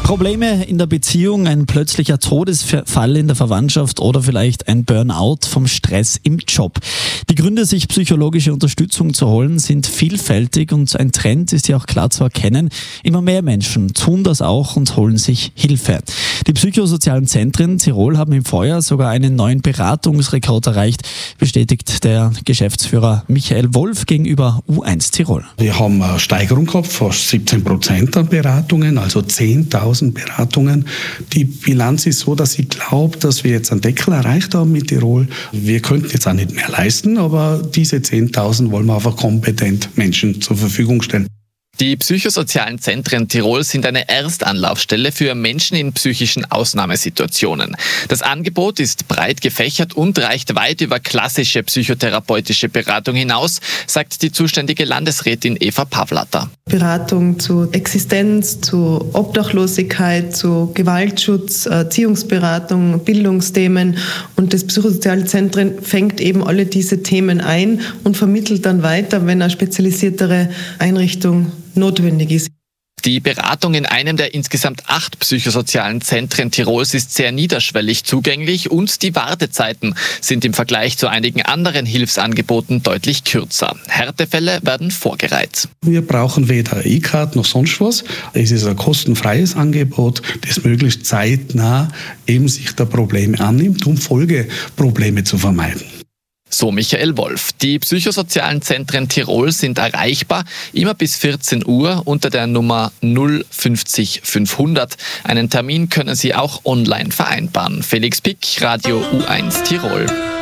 Probleme in der Beziehung, ein plötzlicher Todesfall in der Verwandtschaft oder vielleicht ein Burnout vom Stress im Job. Die Gründe, sich psychologische Unterstützung zu holen, sind vielfältig und ein Trend ist ja auch klar zu erkennen. Immer mehr Menschen tun das auch und holen sich Hilfe. Die psychosozialen Zentren Tirol haben im Vorjahr sogar einen neuen Beratungsrekord erreicht, bestätigt der Geschäftsführer Michael Wolf gegenüber U1 Tirol. Wir haben eine Steigerung gehabt, fast 17% an Beratungen, also 10.000 Beratungen. Die Bilanz ist so, dass ich glaube, dass wir jetzt einen Deckel erreicht haben mit Tirol. Wir könnten jetzt auch nicht mehr leisten, aber diese 10.000 wollen wir einfach kompetent Menschen zur Verfügung stellen. Die psychosozialen Zentren Tirol sind eine Erstanlaufstelle für Menschen in psychischen Ausnahmesituationen. Das Angebot ist breit gefächert und reicht weit über klassische psychotherapeutische Beratung hinaus, sagt die zuständige Landesrätin Eva Pawlatter. Beratung zu Existenz, zu Obdachlosigkeit, zu Gewaltschutz, Erziehungsberatung, Bildungsthemen, und das psychosoziale Zentren fängt eben alle diese Themen ein und vermittelt dann weiter, wenn eine spezialisiertere Einrichtung notwendig ist. Die Beratung in einem der insgesamt 8 psychosozialen Zentren Tirols ist sehr niederschwellig zugänglich und die Wartezeiten sind im Vergleich zu einigen anderen Hilfsangeboten deutlich kürzer. Härtefälle werden vorgereiht. Wir brauchen weder E-Card noch sonst was. Es ist ein kostenfreies Angebot, das möglichst zeitnah eben sich der Probleme annimmt, um Folgeprobleme zu vermeiden. So Michael Wolf. Die psychosozialen Zentren Tirol sind erreichbar, immer bis 14 Uhr unter der Nummer 050 500. Einen Termin können Sie auch online vereinbaren. Felix Pick, Radio U1 Tirol.